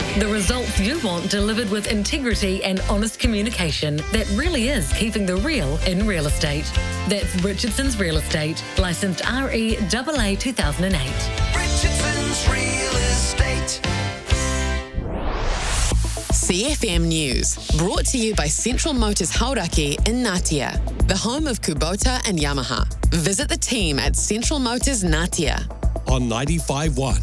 The results you want delivered with integrity and honest communication that really is keeping the real in real estate. That's Richardson's Real Estate, licensed REAA 2008. Richardson's Real Estate. CFM News, brought to you by Central Motors Hauraki in Ngatea, the home of Kubota and Yamaha. Visit the team at Central Motors Ngatea. On 95.1,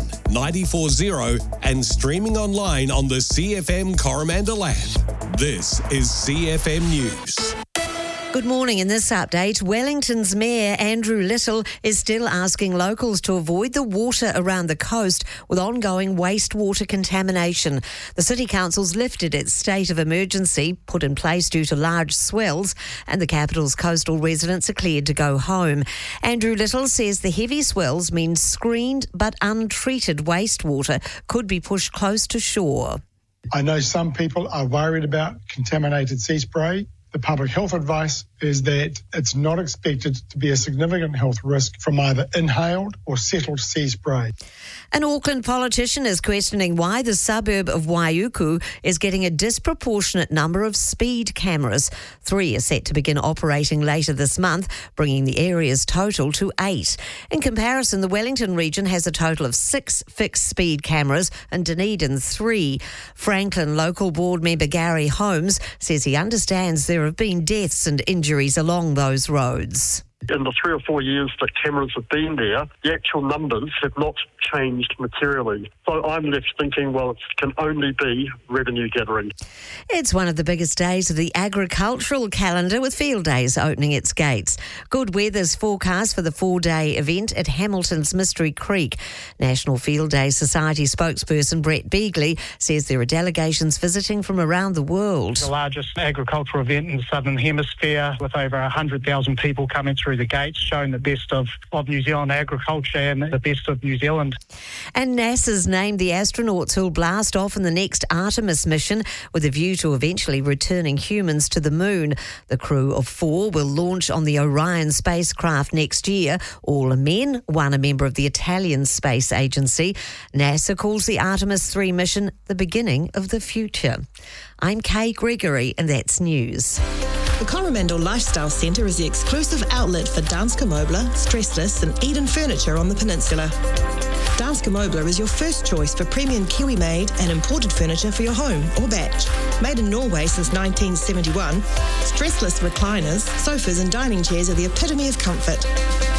94.0 and streaming online on the CFM Coromandel app. This is CFM News. Good morning. In this update, Wellington's Mayor Andrew Little is still asking locals to avoid the water around the coast with ongoing wastewater contamination. The City Council's lifted its state of emergency, put in place due to large swells, and the capital's coastal residents are cleared to go home. Andrew Little says the heavy swells mean screened but untreated wastewater could be pushed close to shore. I know some people are worried about contaminated sea spray. The public health advice is that it's not expected to be a significant health risk from either inhaled or settled sea spray. An Auckland politician is questioning why the suburb of Waiuku is getting a disproportionate number of speed cameras. 3 are set to begin operating later this month, bringing the area's total to 8. In comparison, the Wellington region has a total of 6 fixed speed cameras and Dunedin 3. Franklin local board member Gary Holmes says he understands there have been deaths and injuries along those roads. In the 3 or 4 years that cameras have been there, the actual numbers have not changed materially. So I'm left thinking, well, it can only be revenue gathering. It's one of the biggest days of the agricultural calendar, with Field Days opening its gates. Good weather's forecast for the 4-day event at Hamilton's Mystery Creek. National Field Day Society spokesperson Brett Beagley says there are delegations visiting from around the world. The largest agricultural event in the Southern Hemisphere, with over 100,000 people coming through the gates, showing the best of New Zealand agriculture and the best of New Zealand. And NASA's named the astronauts who'll blast off in the next Artemis mission with a view to eventually returning humans to the moon. The crew of 4 will launch on the Orion spacecraft next year. All are men, one a member of the Italian Space Agency. NASA calls the Artemis 3 mission the beginning of the future. I'm Kay Gregory, and that's news. The Coromandel Lifestyle Centre is the exclusive outlet for Danske Møbler, Stressless and Eden Furniture on the peninsula. Danske Møbler is your first choice for premium Kiwi-made and imported furniture for your home or batch. Made in Norway since 1971, stressless recliners, sofas and dining chairs are the epitome of comfort.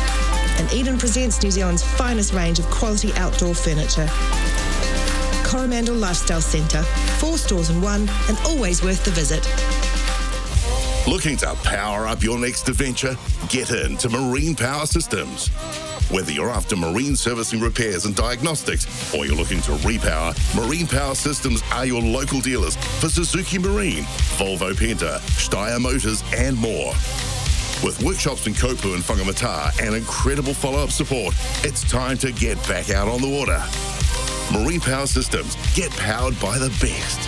And Eden presents New Zealand's finest range of quality outdoor furniture. Coromandel Lifestyle Centre, 4 stores in 1 and always worth the visit. Looking to power up your next adventure? Get into Marine Power Systems. Whether you're after marine servicing, repairs and diagnostics, or you're looking to repower, Marine Power Systems are your local dealers for Suzuki Marine, Volvo Penta, Steyr Motors and more. With workshops in Kopu and Whangamata and incredible follow-up support, it's time to get back out on the water. Marine Power Systems. Get powered by the best.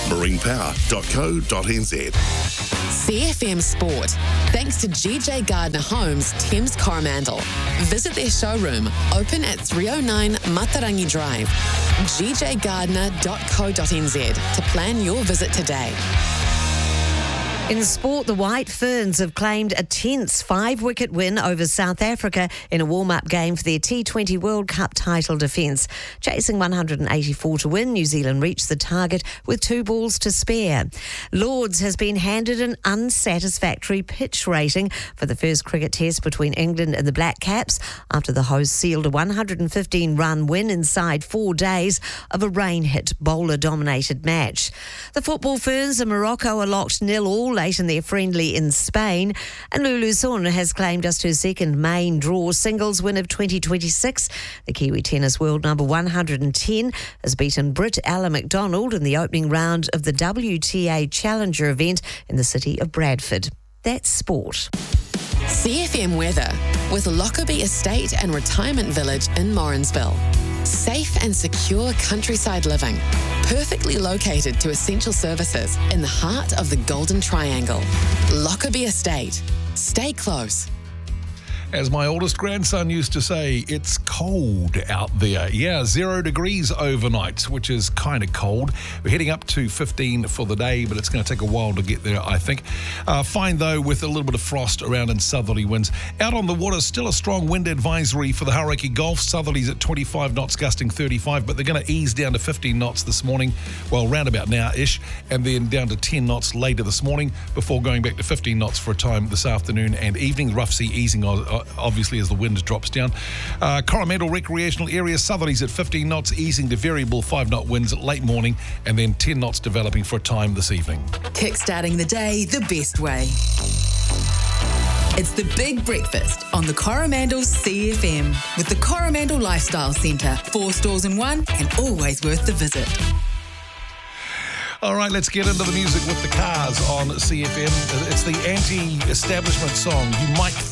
marinepower.co.nz. CFM Sport, thanks to GJ Gardner Homes, Thames Coromandel. Visit their showroom, open at 309 Matarangi Drive. gjgardner.co.nz to plan your visit today. In sport, the White Ferns have claimed a tense 5-wicket win over South Africa in a warm-up game for their T20 World Cup title defence. Chasing 184 to win, New Zealand reached the target with 2 balls to spare. Lords has been handed an unsatisfactory pitch rating for the first cricket test between England and the Black Caps after the hosts sealed a 115-run win inside 4 days of a rain-hit, bowler-dominated match. The Football Ferns in Morocco are locked 0-0 late in their friendly in Spain, and Lulu Sun has claimed just her second main draw singles win of 2026. The Kiwi tennis world number 110 has beaten Brit Ella McDonald in the opening round of the WTA Challenger event in the city of Bradford. That's sport. CFM weather with Lockerbie Estate and Retirement Village in Morrinsville. Safe and secure countryside living, perfectly located to essential services in the heart of the Golden Triangle. Lockerbie Estate. Stay close. As my oldest grandson used to say, it's cold out there. Yeah, 0 degrees overnight, which is kind of cold. We're heading up to 15 for the day, but it's going to take a while to get there, I think. Fine, though, with a little bit of frost around and southerly winds. Out on the water, still a strong wind advisory for the Hauraki Gulf. Southerlies at 25 knots, gusting 35, but they're going to ease down to 15 knots this morning, well, round about now-ish, and then down to 10 knots later this morning before going back to 15 knots for a time this afternoon and evening. Rough sea easing, obviously, as the wind drops down. Coromandel recreational area, southerlies at 15 knots, easing to variable 5-knot winds late morning, and then 10 knots developing for a time this evening. Kickstarting the day the best way. It's the Big Breakfast on the Coromandel's CFM with the Coromandel Lifestyle Centre. 4 stores in one and always worth the visit. All right, let's get into the music with the Cars on CFM. It's the anti-establishment song. You might